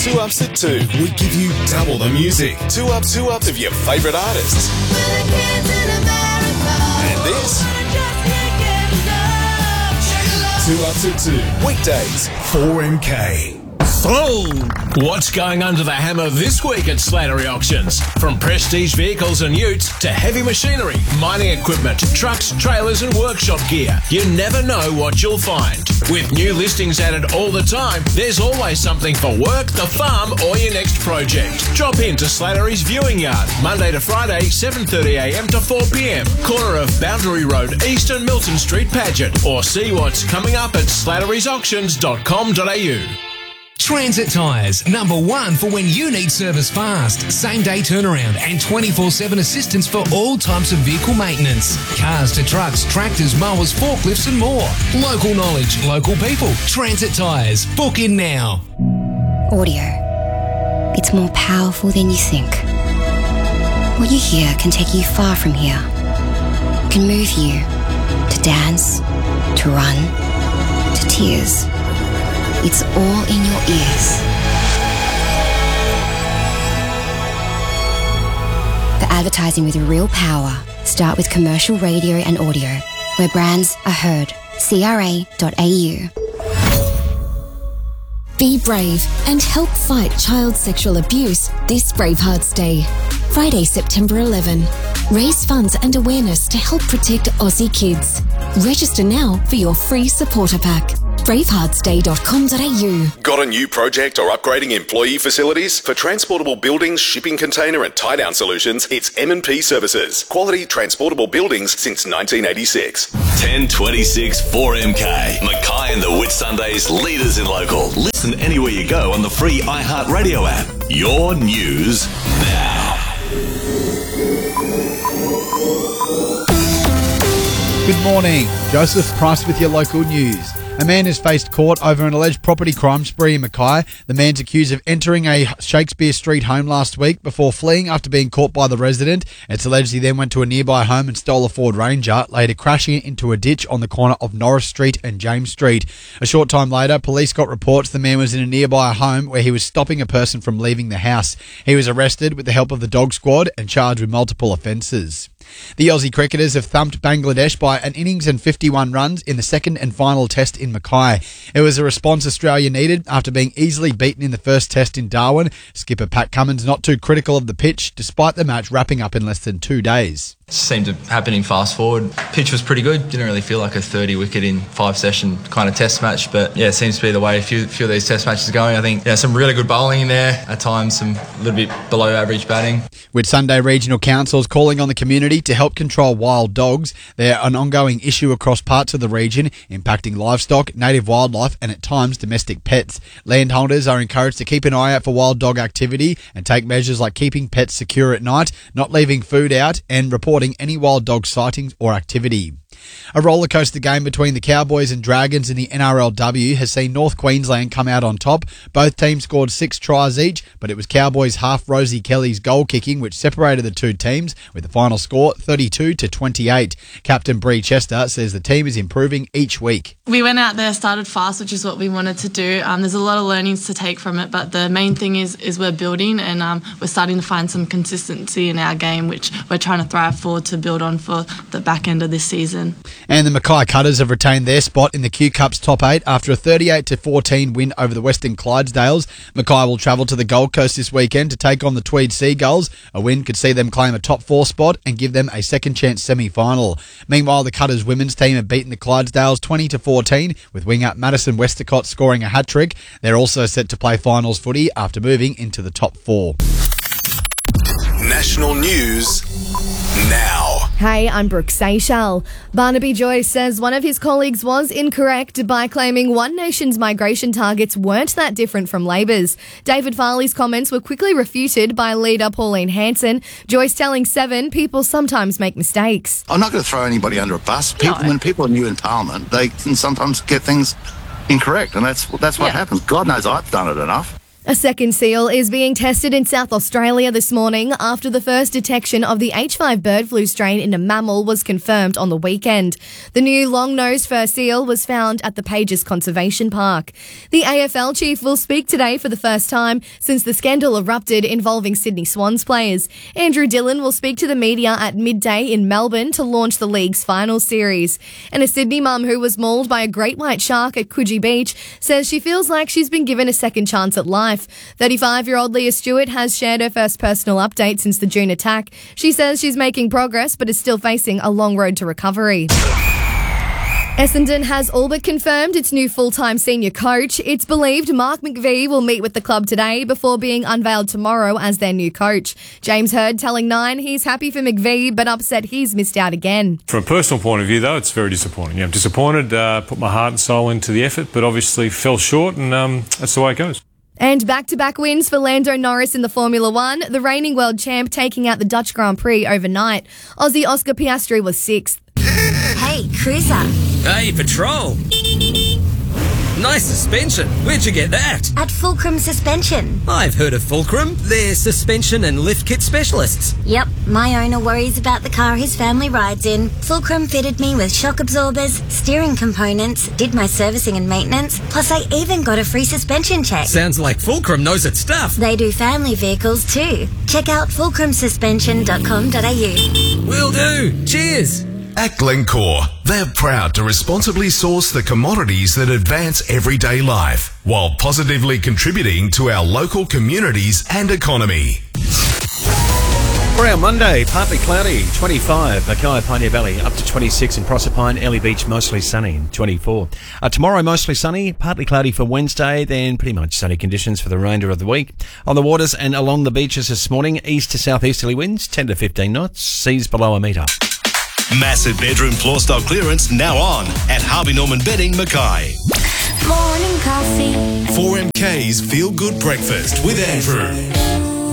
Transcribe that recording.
2 Ups at 2. We give you double the music. 2 Ups of your favourite artists. And this. 2 Ups at 2. Weekdays, 4MK. Oh, what's going under the hammer this week at Slattery Auctions? From prestige vehicles and utes to heavy machinery, mining equipment, trucks, trailers and workshop gear. You never know what you'll find. With new listings added all the time, there's always something for work, the farm or your next project. Drop in to Slattery's Viewing Yard, Monday to Friday, 7:30am to 4pm, corner of Boundary Road East and Milton Street, Paget, or see what's coming up at slatterysauctions.com.au. Transit Tyres, #1 for when you need service fast. Same day turnaround and 24/7 assistance for all types of vehicle maintenance. Cars to trucks, tractors, mowers, forklifts and more. Local knowledge, local people. Transit Tyres. Book in now. Audio. It's more powerful than you think. What you hear can take you far from here. It can move you to dance, to run, to tears. It's all in your ears. For advertising with real power, start with commercial radio and audio, where brands are heard. CRA.au. Be brave and help fight child sexual abuse this Bravehearts Day. Friday, September 11. Raise funds and awareness to help protect Aussie kids. Register now for your free supporter pack. braveheartsday.com.au. Got a new project or upgrading employee facilities? For transportable buildings, shipping container and tie-down solutions, it's M&P Services. Quality transportable buildings since 1986. 1026 4MK. Mackay and the Whitsundays, leaders in local. Listen anywhere you go on the free iHeartRadio app. Your news now. Good morning. Joseph Price with your local news. A man has faced court over an alleged property crime spree in Mackay. The man's accused of entering a Shakespeare Street home last week before fleeing after being caught by the resident. It's alleged he then went to a nearby home and stole a Ford Ranger, later crashing it into a ditch on the corner of Norris Street and James Street. A short time later, police got reports the man was in a nearby home where he was stopping a person from leaving the house. He was arrested with the help of the dog squad and charged with multiple offences. The Aussie cricketers have thumped Bangladesh by an innings and 51 runs in the second and final test in Mackay. It was a response Australia needed after being easily beaten in the first test in Darwin. Skipper Pat Cummins not too critical of the pitch, despite the match wrapping up in less than 2 days. Seemed to happen in fast forward. Pitch was pretty good. Didn't really feel like a 30 wicket in 5 session kind of test match, but yeah, it seems to be the way a few of these test matches are going. I think some really good bowling in there. At times, some little bit below average batting. With Sunday regional councils calling on the community to help control wild dogs, they're an ongoing issue across parts of the region, impacting livestock, native wildlife, and at times domestic pets. Landholders are encouraged to keep an eye out for wild dog activity and take measures like keeping pets secure at night, not leaving food out, and reporting any wild dog sightings or activity. A rollercoaster game between the Cowboys and Dragons in the NRLW has seen North Queensland come out on top. Both teams scored 6 tries each, but it was Cowboys half Rosie Kelly's goal kicking which separated the two teams, with the final score 32-28. Captain Bree Chester says the team is improving each week. We went out there, started fast, which is what we wanted to do. There's a lot of learnings to take from it, but the main thing is we're building and we're starting to find some consistency in our game, which we're trying to thrive for to build on for the back end of this season. And the Mackay Cutters have retained their spot in the Q Cup's top 8 after a 38-14 win over the Western Clydesdales. Mackay will travel to the Gold Coast this weekend to take on the Tweed Seagulls. A win could see them claim a top 4 spot and give them a second chance semi-final. Meanwhile, the Cutters women's team have beaten the Clydesdales 20-14, with winger Madison Westacott scoring a hat-trick. They're also set to play finals footy after moving into the top 4. National news now. Hey, I'm Brooke Seychelles. Barnaby Joyce says one of his colleagues was incorrect by claiming One Nation's migration targets weren't that different from Labor's. David Farley's comments were quickly refuted by leader Pauline Hanson. Joyce telling Seven people sometimes make mistakes. I'm not going to throw anybody under a bus. When people are new in Parliament, they can sometimes get things incorrect, and that's what happens. God knows I've done it enough. A second seal is being tested in South Australia this morning after the first detection of the H5 bird flu strain in a mammal was confirmed on the weekend. The new long-nosed fur seal was found at the Pages Conservation Park. The AFL chief will speak today for the first time since the scandal erupted involving Sydney Swans players. Andrew Dillon will speak to the media at midday in Melbourne to launch the league's final series. And a Sydney mum who was mauled by a great white shark at Coogee Beach says she feels like she's been given a second chance at life. 35-year-old Leah Stewart has shared her first personal update since the June attack. She says she's making progress but is still facing a long road to recovery. Essendon has all but confirmed its new full-time senior coach. It's believed Mark McVie will meet with the club today before being unveiled tomorrow as their new coach. James Hird telling Nine he's happy for McVie but upset he's missed out again. From a personal point of view, though, it's very disappointing. I'm disappointed, put my heart and soul into the effort, but obviously fell short, and that's the way it goes. And back-to-back wins for Lando Norris in the Formula One, the reigning world champ taking out the Dutch Grand Prix overnight. Aussie Oscar Piastri was sixth. Hey, Cruiser. Hey, Patrol. Nice suspension. Where'd you get that? At Fulcrum Suspension. I've heard of Fulcrum. They're suspension and lift kit specialists. Yep, my owner worries about the car his family rides in. Fulcrum fitted me with shock absorbers, steering components, did my servicing and maintenance, plus I even got a free suspension check. Sounds like Fulcrum knows its stuff. They do family vehicles too. Check out fulcrumsuspension.com.au. Will do. Cheers. At Glencore, they're proud to responsibly source the commodities that advance everyday life while positively contributing to our local communities and economy. For our Monday, partly cloudy, 25. Mackay, Pioneer Valley, up to 26. In Proserpine, Early Beach, mostly sunny, 24. Tomorrow, mostly sunny, partly cloudy for Wednesday, then pretty much sunny conditions for the remainder of the week. On the waters and along the beaches this morning, east to southeasterly winds, 10 to 15 knots, seas below a metre. Massive bedroom floor stock clearance now on at Harvey Norman Bedding, Mackay. Morning coffee. 4MK's Feel Good Breakfast with Andrew.